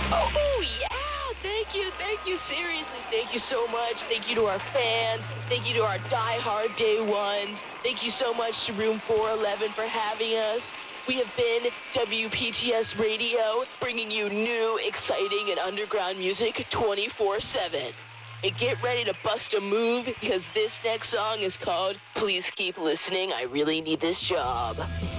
Oh, yeah! Thank you, seriously, thank you so much. Thank you to our fans. Thank you to our die-hard day ones. Thank you so much to Room 411 for having us. We have been WPTS Radio, bringing you new, exciting, and underground music 24/7. And get ready to bust a move, because this next song is called Please Keep Listening, I Really Need This Job.